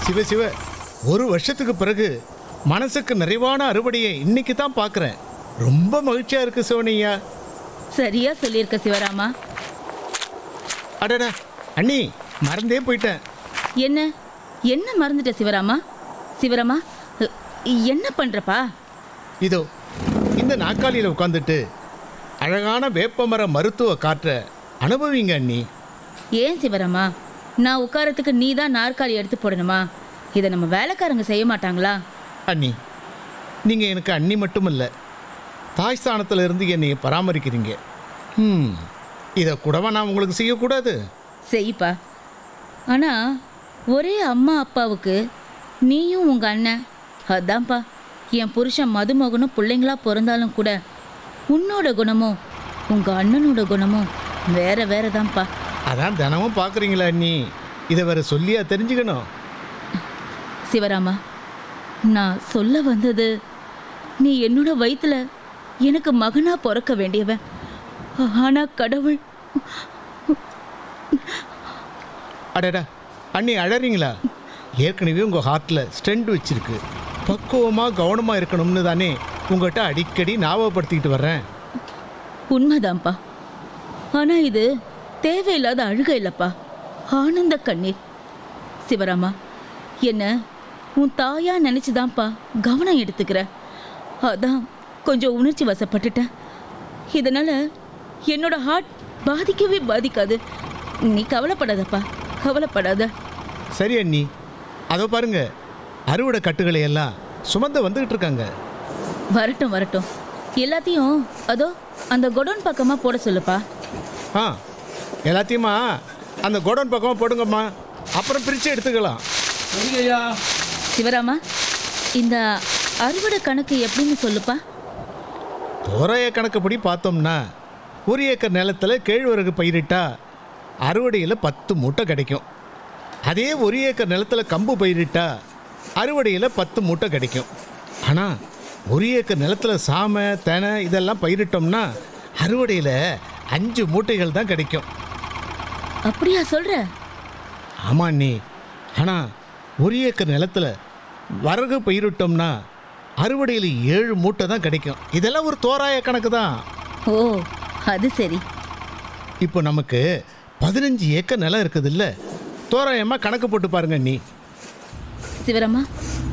சிவ சிவ, ஒரு வருஷத்துக்கு பிறகு மனசுக்கு நிறைவான அறுவடையை இன்னைக்கு தான் பார்க்குறேன். ரொம்ப மகிழ்ச்சியா இருக்கு சிவனையா. சரியா சொல்லியிருக்க சிவராமா. அடடா அண்ணி, மறந்தே போயிட்டேன். என்ன என்ன மறந்துட்ட சிவராமா? சிவராமா, என்ன பண்றப்பா? இதோ இந்த நாற்காலியில் உட்காந்துட்டு அழகான வேப்பமர மருத்துவ காற்றை அனுபவிங்க அண்ணி. ஏன் சிவராமா, நான் உட்காரத்துக்கு நீ தான் நாற்காலி எடுத்து போடணுமா? இதை நம்ம வேலைக்காரங்க செய்ய மாட்டாங்களா? அண்ணி, நீங்கள் எனக்கு அண்ணி மட்டும் இல்லை, தாய் ஸ்தானத்தில் இருந்து என்னை பராமரிக்கிறீங்க. இதை கூடவா நான் உங்களுக்கு செய்யக்கூடாது? செய்ப்பா. ஆனா ஒரே அம்மா அப்பாவுக்கு நீயும் உங்க அண்ணன். அதான்ப்பா, என் புருஷன் மதுமகனும் பிள்ளைங்களா பிறந்தாலும் கூட உன்னோட குணமும் உங்க அண்ணனோட குணமும் வேற வேற தான்ப்பா. அதான் தினமும் பார்க்குறீங்களா அண்ணி, இதை வேற சொல்லியா தெரிஞ்சுக்கணும்? சிவராமா, நான் சொல்ல வந்தது, நீ என்னோட வயித்துல எனக்கு மகனா பிறக்க வேண்டியவன். ஆனா கடவுள். அடடா அண்ணி, அழறீங்களா? ஏற்கனவே உங்கள் ஹார்ட்டில் ஸ்டெண்ட் வச்சிருக்கு. பக்குவமாக கவனமாக இருக்கணும்னு தானே உங்கள்கிட்ட அடிக்கடி ஞாபகப்படுத்திக்கிட்டு வர்றேன். உண்மைதான்ப்பா. ஆனா இது தேவையில்லாத அழுகை இல்லப்பா, ஆனந்த கண்ணீர். சிவராமா, என்ன உன் தாயா நினைச்சுதான்ப்பா கவனம் எடுத்துக்கிற. அதான் கொஞ்சம் உணர்ச்சி வசப்பட்டுட்டேன். இதனால என்னோட ஹார்ட் பாதிக்கவே பாதிக்காது. நீ கவலைப்படாதப்பா, கவலைப்படாத. சரி அண்ணி, அதோ பாருங்க, அறுவடை கட்டுகளை எல்லாம் சுமந்து வந்துகிட்டு இருக்காங்க. வரட்டும் வரட்டும், எல்லாத்தையும் அதோ அந்த கொடோன் பக்கமாக போட சொல்லுப்பா. ஆ, எல்லாத்தையுமா அந்த கோடவுன் பக்கமாக போடுங்கம்மா, அப்புறம் பிரித்து எடுத்துக்கலாம். சிவராமா, இந்த அறுவடை கணக்கு எப்படின்னு சொல்லுப்பா. தோராய கணக்குப்படி பார்த்தோம்னா 1 ஏக்கர் நிலத்தில் கேழ்வரகு பயிரிட்டா அறுவடையில் 10 மூட்டை கிடைக்கும். அதே 1 ஏக்கர் நிலத்தில் கம்பு பயிரிட்டா அறுவடையில் 10 மூட்டை கிடைக்கும். ஆனால் 1 ஏக்கர் நிலத்தில் சாமை தெனை இதெல்லாம் பயிரிட்டோம்னா அறுவடையில் 5 மூட்டைகள் தான் கிடைக்கும். அப்படியா சொல்ற? ஆமாம் அண்ணி. ஆனால் 1 ஏக்கர் நிலத்தில் வரகு பயிரிட்டோம்னா அறுவடையில் 7 மூட்டை தான் கிடைக்கும். இதெல்லாம் ஒரு தோராய கணக்கு தான். ஓ, அது சரி. இப்போ நமக்கு 15 ஏக்கர் நிலம் இருக்குது இல்லை, தோராயமாக கணக்கு போட்டு பாருங்க அண்ணி. சிவராமா,